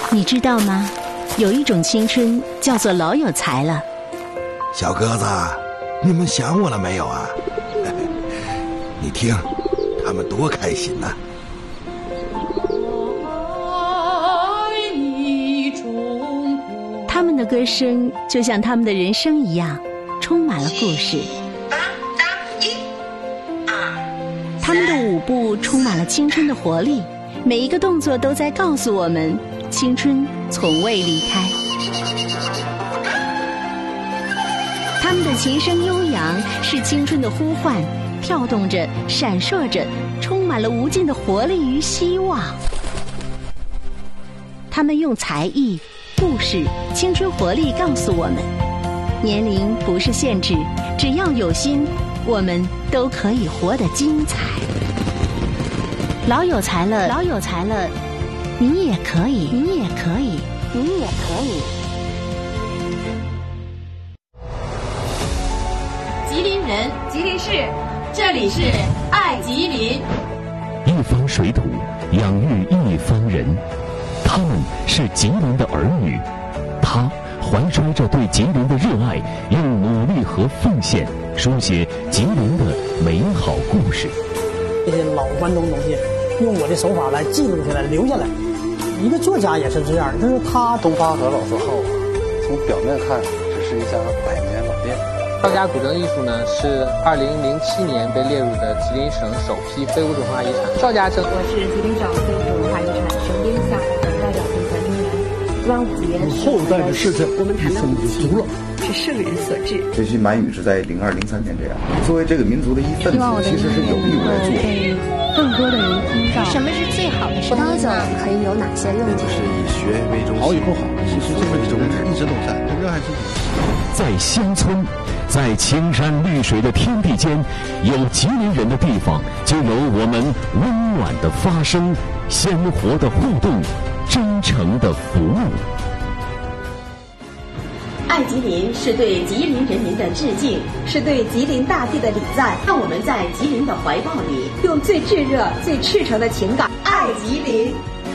你知道吗？有一种青春叫做老有才了。 小鸽子，你们想我了没有啊？你听，他们多开心呐！ 他们的歌声就像他们的人生一样，充满了故事。他们的舞步充满了青春的活力，每一个动作都在告诉我们，青春从未离开。他们的琴声悠扬，是青春的呼唤，跳动着，闪烁着，充满了无尽的活力与希望。他们用才艺、故事、青春活力告诉我们，年龄不是限制，只要有心，我们都可以活得精彩。老有才了，老有才了，你也可以，你也可以，你也可以。 吉林人，吉林市，这里是爱吉林。 一方水土养育一方人，他们是吉林的儿女，他怀揣着对吉林的热爱，用努力和奉献书写吉林的美好故事。 这些老关东东西，用我的手法来记录下来，留下来。一个作家也是这样，就是他。 东发和老字号从表面看只是一家100年老店。 邵家古镇艺术呢，是2007年被列入的吉林省首批非物质文化遗产。邵家镇， 我是吉林省非物质文化遗产省定项目的代表评审人员。端午节， 后代的事情我们谈到就足了， 是圣人所致。 学习满语是在02、03年这样。作为这个民族的一份子，其实是有义务来做。 更多的人听到什么是最好的生活？ 葡萄酒可以有哪些用途？ 是以学为中心，好与不好，其实这个宗旨一直都在，热爱自己。 在乡村，在青山绿水的天地间，有吉林人的地方，就有我们温暖的发声、鲜活的互动、真诚的服务。 爱吉林是对吉林人民的致敬，是对吉林大地的礼赞。让我们在吉林的怀抱里，用最炙热、最赤诚的情感爱吉林。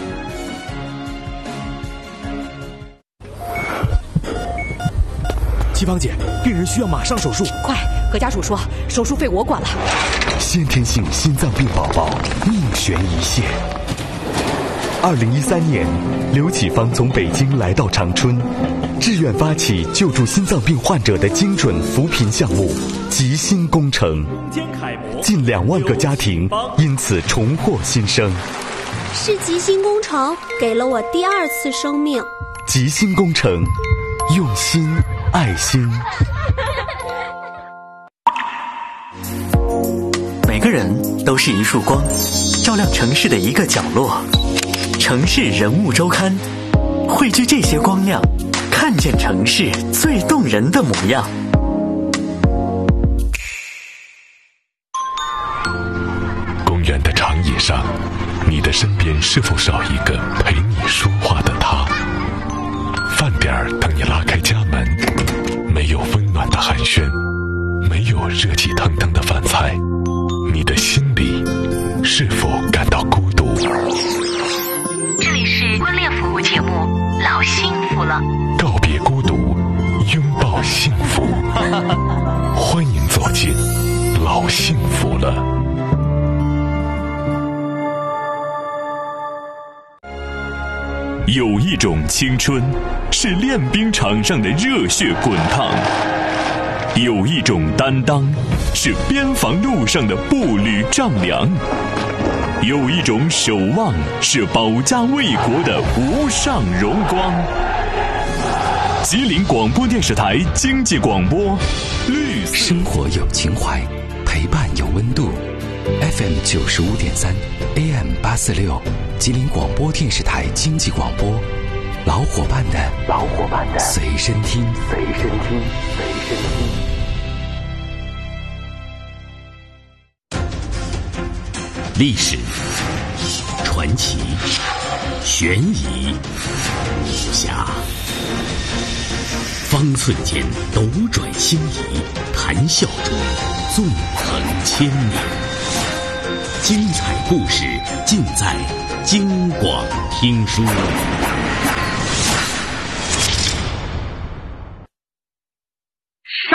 季芳姐，病人需要马上手术， 快和家属说，手术费我管了。 先天性心脏病宝宝命悬一线。2013年，刘启芳从北京来到长春，志愿发起救助心脏病患者的精准扶贫项目“吉心工程”，近2万个家庭因此重获新生。 是吉心工程给了我第2次生命。 吉心工程，用心爱心。 每个人都是一束光，照亮城市的一个角落。城市人物周刊，汇聚这些光亮，看见城市最动人的模样。 公园的长椅上，你的身边是否少一个陪你说话的他？饭点儿等你拉开家门，没有温暖的寒暄，没有热气腾腾的饭菜，你的心里是否感到孤独？ 这里是婚恋服务节目《老幸福了》， 告别孤独，拥抱幸福。欢迎走进《老幸福了》。 有一种青春，是练兵场上的热血滚烫；有一种担当，是边防路上的步履丈量；有一种守望，是保家卫国的无上荣光。吉林广播电视台经济广播，绿色生活有情怀，陪伴有温度。FM 95.3 AM 846，吉林广播电视台经济广播，老伙伴的随身听，随身听，随身听。 历史、传奇、悬疑、武侠，方寸间斗转星移，谈笑中纵横千年。精彩故事尽在京广听书。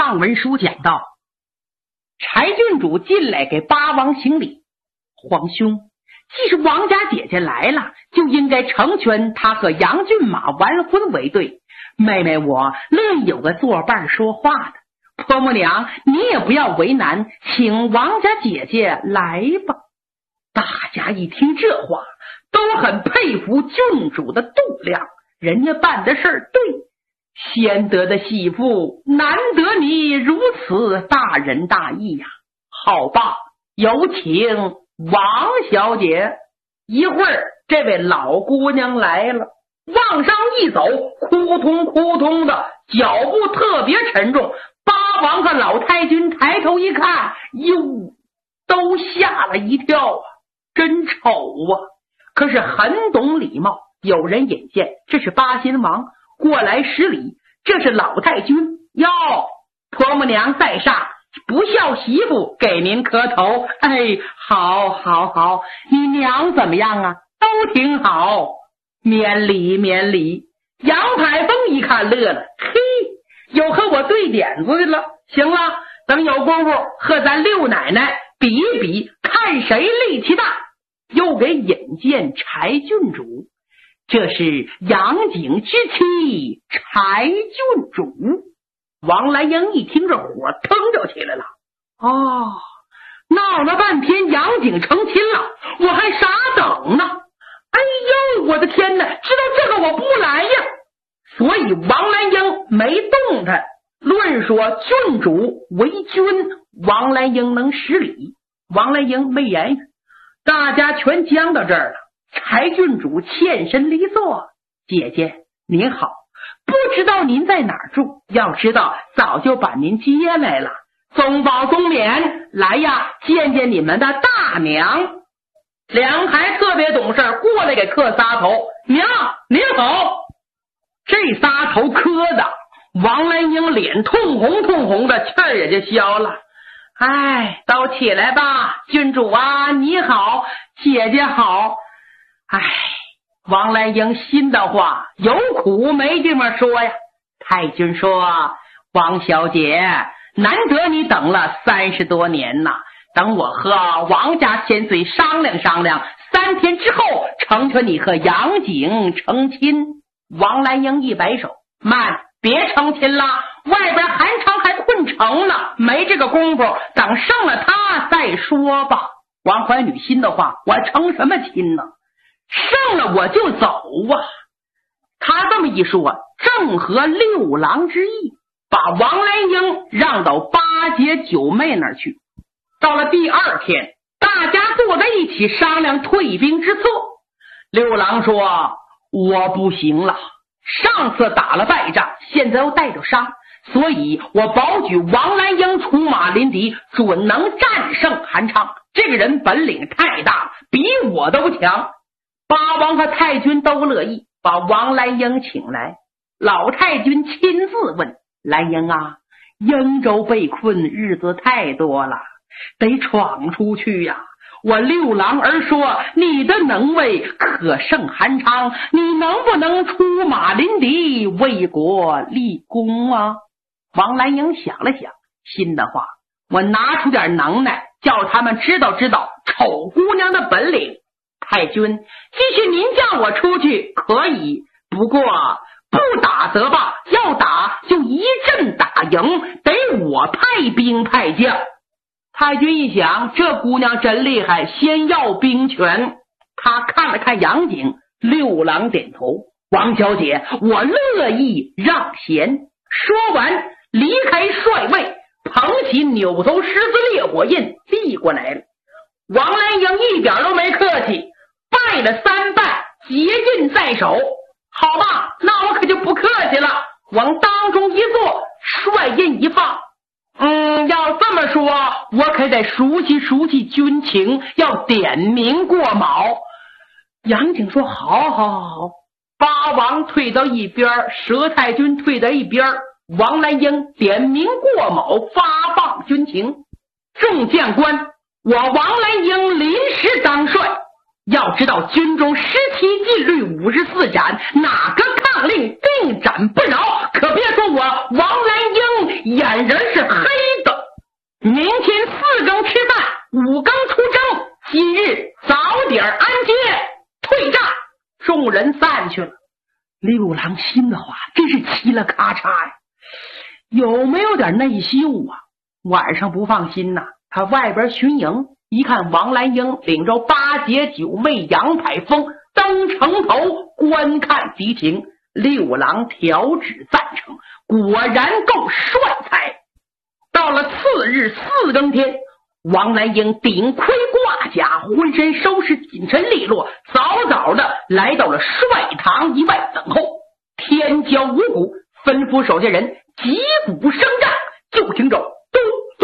上文书讲到，柴郡主进来给八王行礼，皇兄，既是王家姐姐来了，就应该成全她和杨骏马完婚为对。妹妹我乐意有个作伴说话的，婆母娘你也不要为难，请王家姐姐来吧。大家一听这话，都很佩服郡主的度量，人家办的事儿对，先得的媳妇，难得你如此大仁大义呀！好吧，有请王小姐。一会儿这位老姑娘来了，往上一走，扑通扑通的，脚步特别沉重。八王和老太君抬头一看，哟，都吓了一跳啊，真丑啊！可是很懂礼貌，有人引荐，这是八心王过来施礼，这是老太君。哟，婆母娘在上，不孝媳妇给您磕头。哎，好好好，你娘怎么样啊？都挺好，免礼免礼。杨排风一看乐了，嘿，有和我对点子的了。行了，等有功夫和咱六奶奶比一比，看谁力气大。又给引荐柴郡主，这是杨景之妻柴郡主。王兰英一听这火腾就起来了，哦，闹了半天杨景成亲了，我还傻等呢。哎呦，我的天哪，知道这个我不来呀。所以王兰英没动弹。论说郡主为君，王兰英能施礼，王兰英没言语。大家全僵到这儿了。柴郡主欠身离座，姐姐您好，不知道您在哪儿住？要知道早就把您接来了。宗保宗冕，来呀，见见你们的大娘。两孩特别懂事，过来给磕仨头。娘您好。这仨头磕的王兰英脸通红通红的，气儿也就消了。哎，都起来吧，郡主啊你好，姐姐好。哎，王兰英心的话有苦没地方说呀。太君说，王小姐，难得你等了30多年呐，等我和王家千岁商量商量，3天之后成全你和杨景成亲。王兰英一摆手，慢，别成亲了，外边韩昌还困成了，没这个功夫，等胜了他再说吧。王怀女心的话，我成什么亲呢？胜了我就走啊。他这么一说，正合六郎之意，把王兰英让到八姐九妹那儿去。到了第2天，大家坐在一起商量退兵之策。六郎说，我不行了，上次打了败仗，现在又带着伤，所以我保举王兰英出马临敌，准能战胜韩昌。这个人本领太大，比我都强。八王和太君都乐意，把王兰英请来。老太君亲自问兰英啊，英州被困日子太多了，得闯出去呀。我六郎儿说，你的能为可胜韩昌，你能不能出马临敌，为国立功啊？王兰英想了想，心的话，我拿出点能耐，叫他们知道知道丑姑娘的本领。太君，即使您叫我出去可以，不过不打则罢，要打就一阵打赢，得我派兵派将。太君一想，这姑娘真厉害，先要兵权。他看了看杨景，六郎点头，王小姐，我乐意让贤。说完离开帅位，捧起扭头十字烈火印递过来了。王兰英一点都没客气，拜了3拜，结印在手。好吧，那我可就不客气了，往当中一坐，帅印一放。要这么说，我可得熟悉熟悉军情，要点名过卯。杨景说，好好好。八王退到一边，佘太君退到一边，王兰英点名过卯，发放军情。众将官，我王兰英临时当帅，要知道军中17禁律54斩，哪个抗令定斩不饶。可别说我王兰英眼眼人是黑的。明天4更吃饭，5更出征，今日早点安歇，退帐。众人散去了。六郎心的话真是嘁了咔嚓呀，有没有点内疚啊？晚上不放心呐，他外边巡营，一看王兰英领着8姐9妹杨排风登城头观看敌情，六郎调旨赞成，果然够帅才。到了次日4更天，王兰英顶盔挂甲，浑身收拾紧身利落，早早的来到了帅堂以外等候。天交五鼓，吩咐手下人击鼓声战，就听着咚咚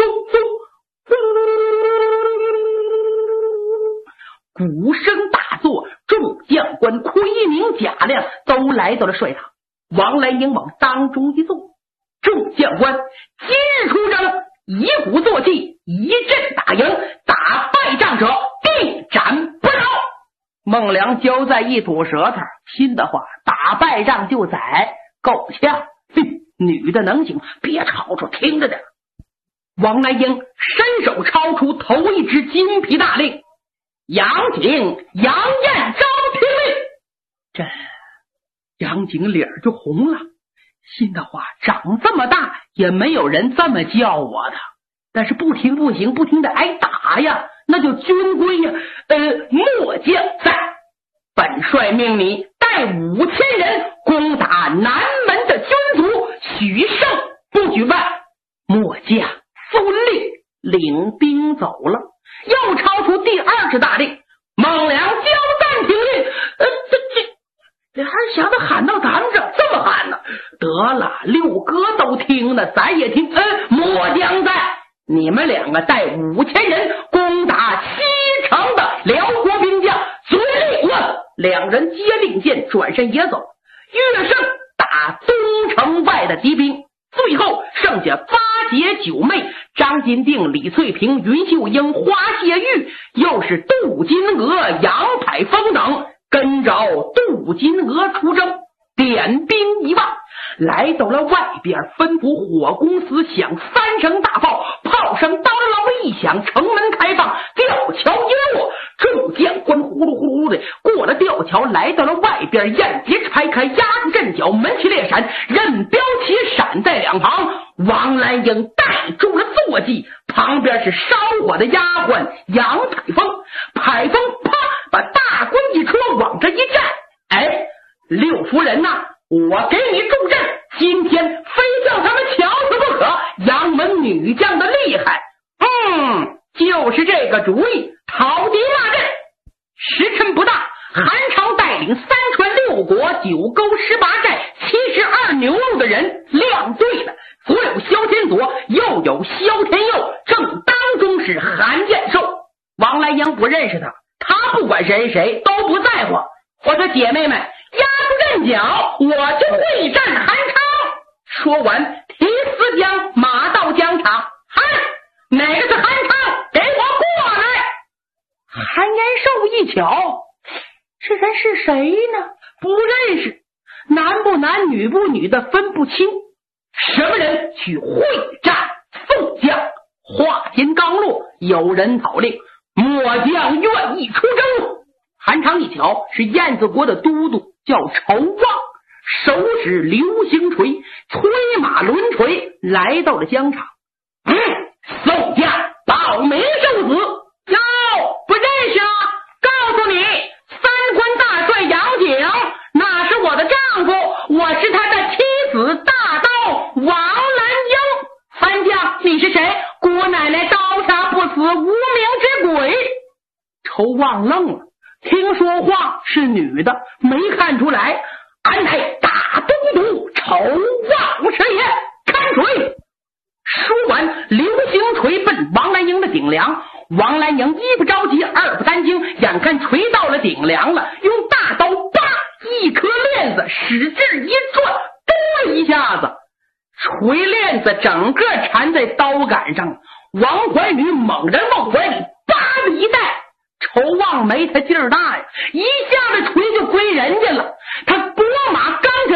咚，鼓声大作，众将官盔明甲亮，都来到了帅堂。王兰英往当中一坐，众将官今日出征，以鼓作气，一阵打赢，打败仗者必斩不饶。孟良交在一吐舌头，心的话，打败仗就宰，够呛。女的能行，别吵吵，听着点。王兰英伸手抄出头一支金皮大令，杨景、杨艳招听令。这杨景脸就红了，心的话，长这么大也没有人这么叫我的，但是不听不行，不听得挨打呀，那就军规呀。末将在，本帅命你带5000人攻打南门的军卒，许胜不举败。末将遵令，领兵走了。又抄出第20大令，孟良交暂停令。这还想着喊到咱们这么喊呢？得了，六哥都听了，咱也听。末将在，你们2个带5000人攻打西城的辽国兵将，遵令。2人接令箭，转身也走。岳胜打东城外的敌兵，最后剩下8姐9妹张金定、李翠萍、云秀英、花谢玉，又是杜金娥、杨排风等，跟着杜金娥出征，点兵1万，来到了外边，吩咐火公司响3声大炮，炮声当啷一响，城门开放，吊桥一落，众将官呼噜呼噜的过了吊桥，来到了外边，雁节拆开，压住阵脚，门旗列闪，任标旗闪在两旁。王兰英带住了坐骑，旁边是烧火的丫鬟杨排风。排风啪把大棍一戳，往这一站。六夫人呐，我给你助阵，今天非叫他们瞧死不可。杨门女将的厉害，就是这个主意，讨敌骂阵。时辰不大，韩超带领3川6国9沟18寨72牛肉的人亮队了，左有萧天佐，右有萧天佑，正当中是韩彦寿。王兰英不认识他，他不管谁谁都不在乎。我说姐妹们，压住阵脚，我就会战韩超。说完提丝将马到疆场，哪个是韩超？给我过来！韩延寿一瞧，这人是谁呢？不认识，男不男女不女的分不清。什么人去会战宋将？话音刚落，有人讨令，末将愿意出征。韩昌一瞧，是燕子国的都督，叫仇望，手使流星锤，催马抡锤，来到了疆场。宋将报名受死。不认识啊！告诉你，3关大帅杨景，那是我的丈夫，我是他的妻子大刀王兰英。韩将，你是谁？姑奶奶刀杀不死无名之鬼。仇望愣了，听说话是女的，没看出来。俺乃大都督仇望师爷，看锤！说完，流星锤奔王兰英的顶梁。王兰英一不着急，二不担惊，眼看锤到了顶梁了，用大刀叭一颗链子使劲一转，咚了一下子，锤链子整个缠在刀杆上。王怀女猛然往怀里叭的一带，仇望没他劲儿大呀，一下子锤就归人家了。他拨马刚